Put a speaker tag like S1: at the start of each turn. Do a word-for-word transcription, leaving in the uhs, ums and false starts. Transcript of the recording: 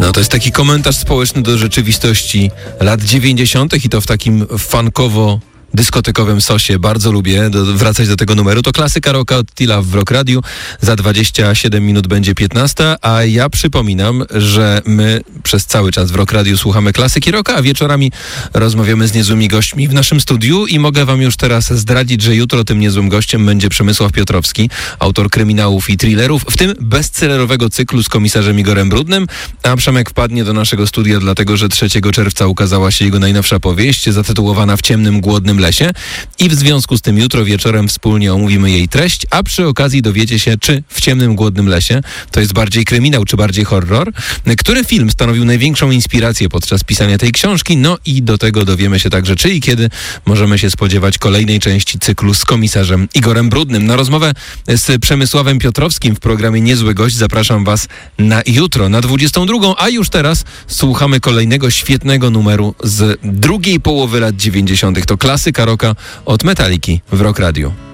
S1: No to jest taki komentarz społeczny do rzeczywistości lat dziewięćdziesiątych i to w takim funkowo dyskotekowym sosie. Bardzo lubię do, wracać do tego numeru. To klasyka rocka od Tila w Rock Radiu. Za dwadzieścia siedem minut będzie piętnasta, a ja przypominam, że my przez cały czas w Rock Radiu słuchamy klasyki rocka, a wieczorami rozmawiamy z niezłymi gośćmi w naszym studiu i mogę wam już teraz zdradzić, że jutro tym niezłym gościem będzie Przemysław Piotrowski, autor kryminałów i thrillerów, w tym bestsellerowego cyklu z komisarzem Igorem Brudnym, a Przemek wpadnie do naszego studia dlatego, że trzeciego czerwca ukazała się jego najnowsza powieść zatytułowana W ciemnym, głodnym lesie i w związku z tym jutro wieczorem wspólnie omówimy jej treść, a przy okazji dowiecie się, czy W ciemnym, głodnym lesie to jest bardziej kryminał, czy bardziej horror, który film stanowił największą inspirację podczas pisania tej książki, no i do tego dowiemy się także, czy i kiedy możemy się spodziewać kolejnej części cyklu z komisarzem Igorem Brudnym. Na rozmowę z Przemysławem Piotrowskim w programie Niezły Gość zapraszam was na jutro, na dwudziestą drugą, a już teraz słuchamy kolejnego świetnego numeru z drugiej połowy lat dziewięćdziesiątych. To klasyka rocka od Metaliki w Rock Radiu.